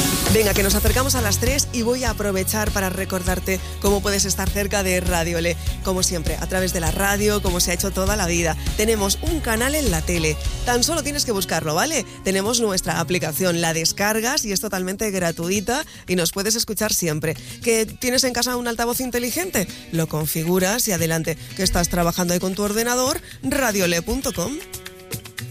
Venga, que nos acercamos a las 3 y voy a aprovechar para recordarte cómo puedes estar cerca de Radio Le. Como siempre, a través de la radio, como se ha hecho toda la vida. Tenemos un canal en la tele. Tan solo tienes que buscarlo, ¿vale? Tenemos nuestra aplicación, la descargas y es totalmente gratuita y nos puedes escuchar siempre. ¿Que tienes en casa un altavoz inteligente? Lo configuras y adelante. ¿Que estás trabajando ahí con tu ordenador? Radiole.com.